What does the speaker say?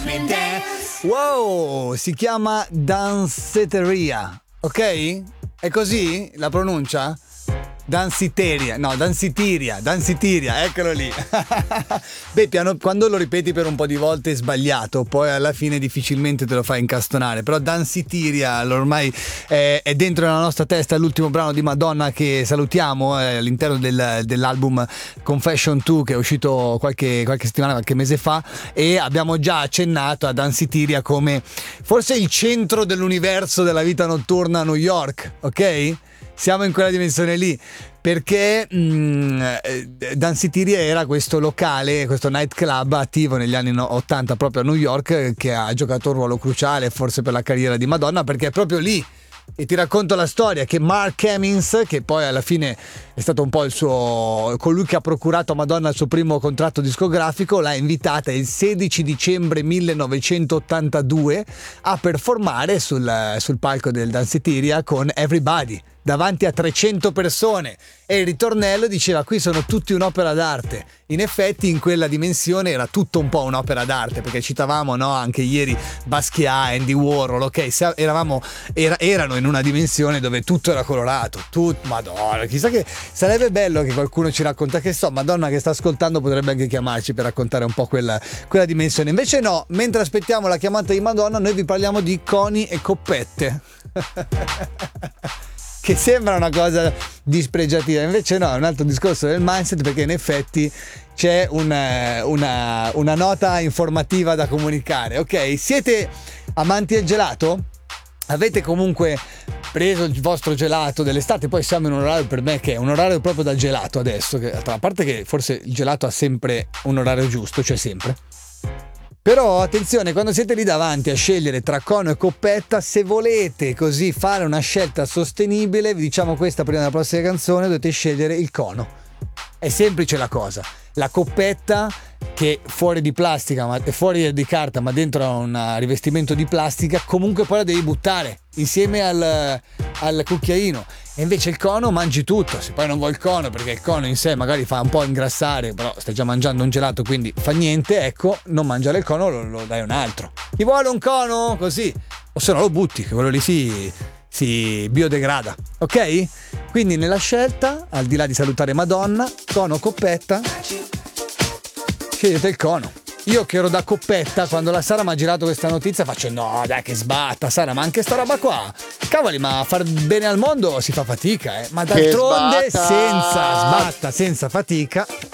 Wow, si chiama danceteria, ok? È così la pronuncia? Danceteria, eccolo lì. Beh, quando lo ripeti per un po' di volte è sbagliato, poi alla fine difficilmente te lo fai incastonare, però Danceteria ormai è dentro nella nostra testa, l'ultimo brano di Madonna che salutiamo all'interno dell'album Confession 2 che è uscito qualche settimana, qualche mese fa, e abbiamo già accennato a Danceteria come forse il centro dell'universo della vita notturna a New York, ok? Siamo in quella dimensione lì, perché Danceteria era questo locale, questo nightclub attivo negli anni 80 proprio a New York, che ha giocato un ruolo cruciale forse per la carriera di Madonna, perché è proprio lì. E ti racconto la storia che Mark Hemmings, che poi alla fine è stato un po' colui che ha procurato a Madonna il suo primo contratto discografico, l'ha invitata il 16 dicembre 1982 a performare sul palco del Danceteria con Everybody, davanti a 300 persone, e il ritornello diceva: qui sono tutti un'opera d'arte. In effetti in quella dimensione era tutto un po' un'opera d'arte, perché citavamo, no, anche ieri Basquiat, Andy Warhol, ok, erano in una dimensione dove tutto era colorato, Madonna, chissà, che sarebbe bello che qualcuno ci racconta, che so, Madonna che sta ascoltando potrebbe anche chiamarci per raccontare un po' quella dimensione. Invece no, mentre aspettiamo la chiamata di Madonna noi vi parliamo di coni e coppette. Che sembra una cosa dispregiativa, invece no, è un altro discorso del mindset, perché in effetti c'è una nota informativa da comunicare. Ok, siete amanti del gelato? Avete comunque preso il vostro gelato dell'estate? Poi siamo in un orario, per me, che è un orario proprio da gelato adesso, che, a parte che forse il gelato ha sempre un orario giusto, cioè sempre. Però attenzione, quando siete lì davanti a scegliere tra cono e coppetta, se volete così fare una scelta sostenibile, vi diciamo questa prima della prossima canzone, dovete scegliere il cono. È semplice la cosa. La coppetta, che fuori di plastica, ma è fuori di carta, ma dentro ha un rivestimento di plastica, comunque poi la devi buttare insieme al cucchiaino. E invece il cono mangi tutto. Se poi non vuoi il cono, perché il cono in sé magari fa un po' ingrassare, però stai già mangiando un gelato, quindi fa niente, ecco, non mangiare il cono, lo dai a un altro. Chi vuole un cono? Così. O se no lo butti, che quello lì si biodegrada, ok? Quindi nella scelta, al di là di salutare Madonna, cono o coppetta, scegliete il cono. Io che ero da coppetta, quando la Sara mi ha girato questa notizia faccio: no dai, che sbatta Sara, ma anche sta roba qua, cavoli, ma far bene al mondo si fa fatica, ma d'altronde senza fatica